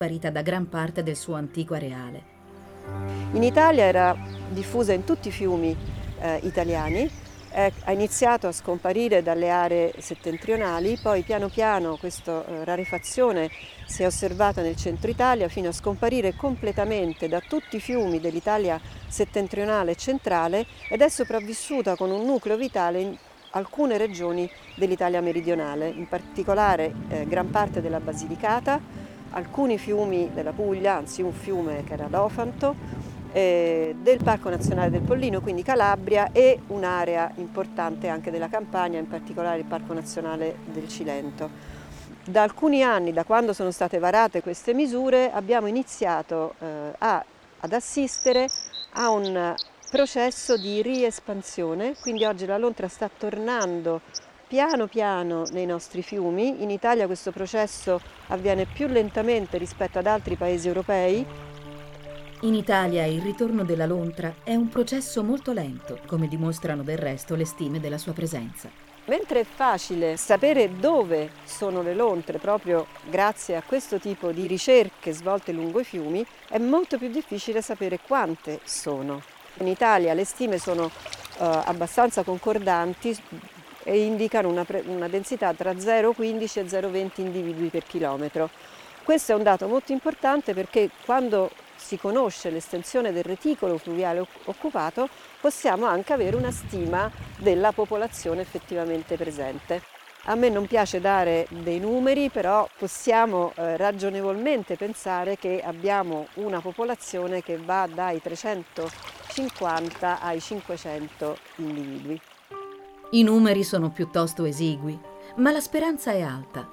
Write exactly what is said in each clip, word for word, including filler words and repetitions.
sparita da gran parte del suo antico areale. In Italia era diffusa in tutti i fiumi eh, italiani, eh, ha iniziato a scomparire dalle aree settentrionali, poi piano piano questa eh, rarefazione si è osservata nel centro Italia fino a scomparire completamente da tutti i fiumi dell'Italia settentrionale e centrale ed è sopravvissuta con un nucleo vitale in alcune regioni dell'Italia meridionale, in particolare eh, gran parte della Basilicata, alcuni fiumi della Puglia, anzi un fiume che era l'Ofanto, eh, del Parco Nazionale del Pollino, quindi Calabria, e un'area importante anche della Campania, in particolare il Parco Nazionale del Cilento. Da alcuni anni, da quando sono state varate queste misure, abbiamo iniziato eh, a, ad assistere a un processo di riespansione, quindi oggi la lontra sta tornando piano piano nei nostri fiumi. In Italia questo processo avviene più lentamente rispetto ad altri paesi europei. In Italia il ritorno della lontra è un processo molto lento, come dimostrano del resto le stime della sua presenza. Mentre è facile sapere dove sono le lontre proprio grazie a questo tipo di ricerche svolte lungo i fiumi, è molto più difficile sapere quante sono. In Italia le stime sono uh, abbastanza concordanti e indicano una, una densità tra zero virgola quindici e zero virgola venti individui per chilometro. Questo è un dato molto importante perché quando si conosce l'estensione del reticolo fluviale occupato possiamo anche avere una stima della popolazione effettivamente presente. A me non piace dare dei numeri, però possiamo eh, ragionevolmente pensare che abbiamo una popolazione che va dai trecentocinquanta ai cinquecento individui. I numeri sono piuttosto esigui, ma la speranza è alta.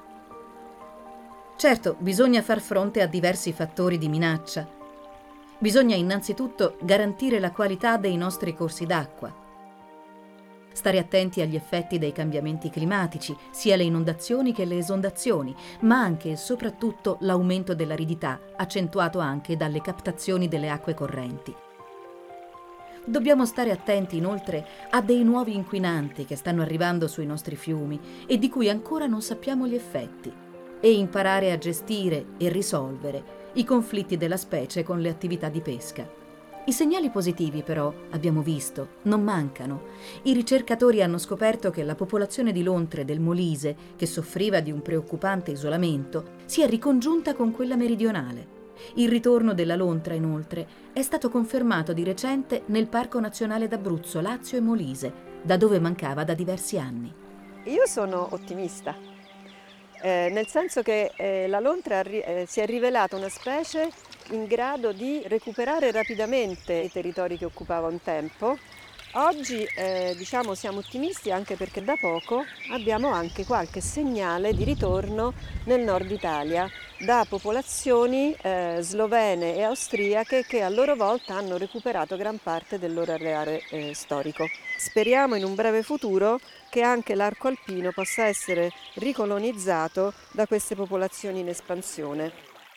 Certo, bisogna far fronte a diversi fattori di minaccia. Bisogna innanzitutto garantire la qualità dei nostri corsi d'acqua, stare attenti agli effetti dei cambiamenti climatici, sia le inondazioni che le esondazioni, ma anche e soprattutto l'aumento dell'aridità, accentuato anche dalle captazioni delle acque correnti. Dobbiamo stare attenti inoltre a dei nuovi inquinanti che stanno arrivando sui nostri fiumi e di cui ancora non sappiamo gli effetti, e imparare a gestire e risolvere i conflitti della specie con le attività di pesca. I segnali positivi, però, abbiamo visto, non mancano. I ricercatori hanno scoperto che la popolazione di lontre del Molise, che soffriva di un preoccupante isolamento, si è ricongiunta con quella meridionale. Il ritorno della lontra, inoltre, è stato confermato di recente nel Parco Nazionale d'Abruzzo, Lazio e Molise, da dove mancava da diversi anni. Io sono ottimista, eh, nel senso che eh, la lontra eh, si è rivelata una specie in grado di recuperare rapidamente i territori che occupava un tempo. Oggi eh, diciamo siamo ottimisti anche perché da poco abbiamo anche qualche segnale di ritorno nel nord Italia da popolazioni eh, slovene e austriache che a loro volta hanno recuperato gran parte del loro areale eh, storico. Speriamo in un breve futuro che anche l'arco alpino possa essere ricolonizzato da queste popolazioni in espansione.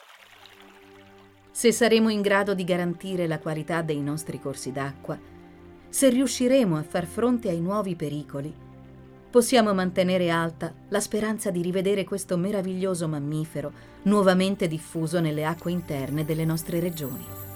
Se saremo in grado di garantire la qualità dei nostri corsi d'acqua, se riusciremo a far fronte ai nuovi pericoli, possiamo mantenere alta la speranza di rivedere questo meraviglioso mammifero nuovamente diffuso nelle acque interne delle nostre regioni.